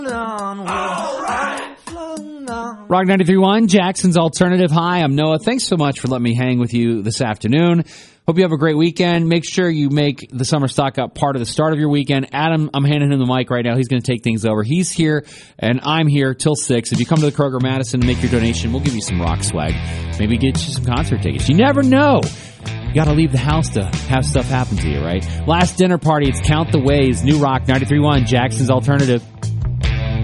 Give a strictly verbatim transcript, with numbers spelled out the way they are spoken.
Rock ninety-three point one, Jackson's Alternative. Hi, I'm Noah. Thanks so much for letting me hang with you this afternoon. Hope you have a great weekend. Make sure you make the summer stock up part of the start of your weekend. Adam, I'm handing him the mic right now. He's going to take things over. He's here, and I'm here till six. If you come to the Kroger Madison and make your donation, we'll give you some rock swag. Maybe get you some concert tickets. You never know. You got to leave the house to have stuff happen to you, right? Last dinner party, it's Count the Ways. New Rock ninety-three point one, Jackson's Alternative.